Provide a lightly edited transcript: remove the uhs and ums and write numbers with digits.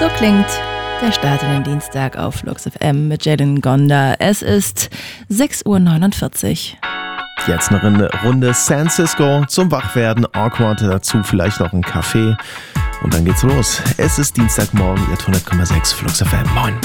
So klingt der Start in den Dienstag auf Flux FM mit Jalen Gonda. Es ist 6:49 Uhr. Jetzt noch eine Runde San Cisco zum Wachwerden, Awkward, dazu vielleicht noch einen Kaffee. Und dann geht's los. Es ist Dienstagmorgen, ihr 100,6 Flux FM. Moin.